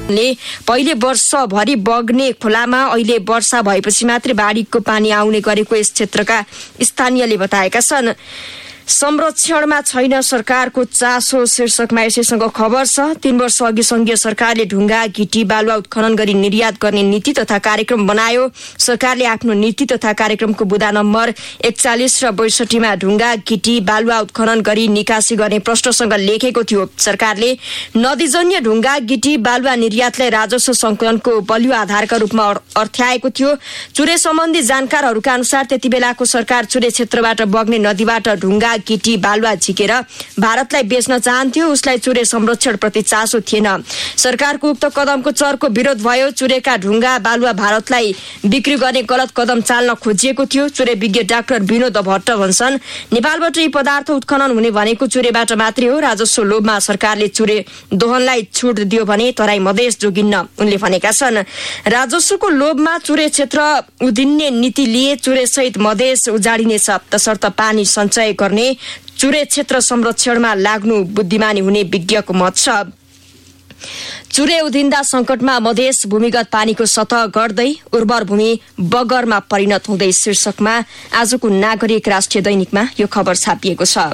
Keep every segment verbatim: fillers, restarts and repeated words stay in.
पहिले वर्षभरि बग्ने खोलामा अहिले वर्षा भएपछि मात्रै बाढीको पानी आउने गरेको यस क्षेत्रका स्थानीयले बताएका छन्। संरक्षणमा छैन सरकारको चासो शीर्षकमा यसैसँग खबर छ। तीन वर्ष अघि संघीय सरकारले ढुङ्गा गिटी बालुवा उत्खनन गरी निर्यात गर्ने नीति तथा कार्यक्रम बनायो। सरकारले आफ्नो नीति तथा कार्यक्रमको बुँदा नम्बर एकचालिस र बैसठीमा ढुङ्गा गिटी बालुवा उत्खनन गरी निकासी गर्ने प्रश्नसँग लेखेको थियो। सरकारले नदीजन्य ढुङ्गा गिटी बालुवा निर्यातलाई राजस्व संकलनको बलियो आधारका रूपमा अर्थ्याएको थियो। चुरे सम्बन्धी जानकारहरूका अनुसार त्यति बेलाको सरकार चुरे क्षेत्रबाट बग्ने नदीबाट ढुङ्गा गिटी बालुवा झिकेर भारतलाई बेच्न चाहन्थ्यो। उसलाई चुरे संरक्षण प्रति चासो थिएन। सरकारको उक्त कदमको चर्को विरोध भयो। चुरेका ढुङ्गा बालुवा भारतलाई बिक्री गर्ने गलत कदम चाल्न खोजिएको थियो। चुरे विज्ञ डाक्टर विनोद भट्ट भन्छन्, नेपालबाट यी पदार्थ उत्खनन हुने भनेको चुरेबाट मात्रै हो। राजस्व लोभमा सरकारले चुरे दोहनलाई छुट दियो भने तराई मधेस जोगिन्न, उनले भनेका छन्। राजस्वको लोभमा चुरे क्षेत्र उधिन्ने नीति लिए चुरे सहित मधेस उजाडिनेछ। तसर्थ पानी सञ्चय गर्ने चुरे क्षेत्र संरक्षणमा लाग्नु बुद्धिमानी हुने विज्ञको मत छ। चुरे उधिन्दा संकटमा मधेस भूमिगत पानीको सतह घट्दै उर्वर भूमि बगरमा परिणत हुँदै शीर्षकमा आजको नागरिक राष्ट्रिय दैनिकमा यो खबर छापिएको छ।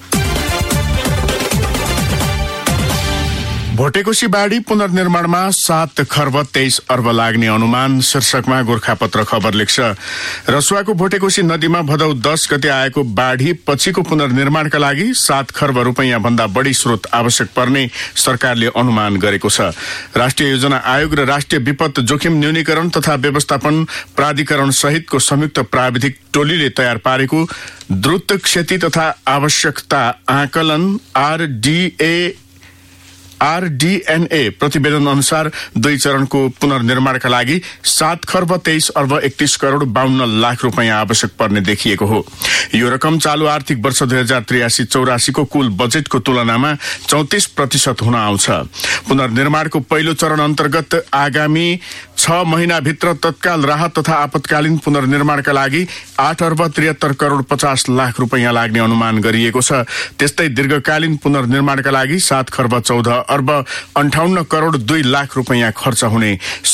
भोटेकोशी बाढी पुनर्निर्माणमा सात खर्ब तेइस अर्ब लाग्ने अनुमान शीर्षकमा गोर्खापत्र खबर लेख्छ। रसुवाको भोटेकोशी नदीमा भदौ दस गते आएको बाढी पछिको पुनर्निर्माणका लागि सात खर्ब रुपैयाँ भन्दा बढी स्रोत आवश्यक पर्ने सरकारले अनुमान गरेको छ। राष्ट्रिय योजना आयोग र राष्ट्रिय विपद जोखिम न्यूनीकरण तथा व्यवस्थापन प्राधिकरण सहितको संयुक्त प्राविधिक टोलीले तयार पारेको द्रुत क्षति तथा आवश्यकता आकलन आरडीए आरडीएनए प्रतिवेदन अनुसार दुई चरणको पुनर्निर्माणका लागि सात खर्ब तेइस अर्ब एकतीस करोड़ बाहन्न लाख रुपैयाँ आवश्यक पर्ने देखिएको हो। यो रकम चालू आर्थिक वर्ष दुई हजार त्रियासी चौरासीको कुल बजेटको तुलनामा चौतिस प्रतिशत हुन आउँछ। पुनर्निर्माणको पहिलो चरण अन्तर्गत आगामी छ महिनाभित्र तत्काल राहत तथा आपतकालीन पुनर्निर्माणका लागि आठ अर्ब त्रिहत्तर करोड़ पचास लाख रुपैयाँ लाग्ने अनुमान गरिएको छ। त्यस्तै दीर्घकालीन पुनर्निर्माणका लागि सात खर्ब चौध अर्ब अन्ठाउन्न करोड़ दुई लाख रुपैयाँ खर्च हुने